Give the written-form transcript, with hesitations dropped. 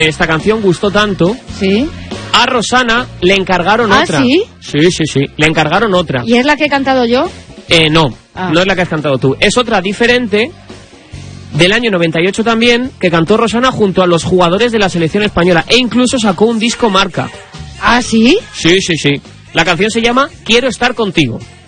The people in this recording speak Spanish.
esta canción gustó tanto. Sí. A Rosana le encargaron otra. ¿Ah, sí? Sí. Le encargaron otra. ¿Y es la que he cantado yo? No es la que has cantado tú. Es otra diferente, del año 98 también, que cantó Rosana junto a los jugadores de la selección española. E incluso sacó un disco marca. ¿Ah, sí? Sí. La canción se llama Quiero estar contigo.